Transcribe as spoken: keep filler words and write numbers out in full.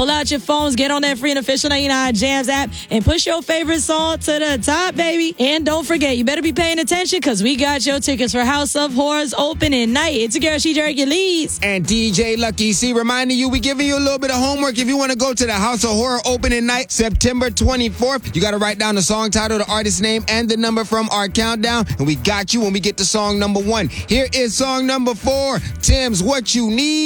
Pull out your phones, get on that free and official ninety-nine Jams app, and push your favorite song to the top, baby. And don't forget, you better be paying attention because we got your tickets for House of Horrors opening night. It's your girl, She Jerky Lees. And D J Lucky C reminding you, we giving you a little bit of homework. If you want to go to the House of Horror opening night, September twenty-fourth, you got to write down the song title, the artist name, and the number from our countdown. And we got you when we get to song number one. Here is song number four, Tim's What You Need.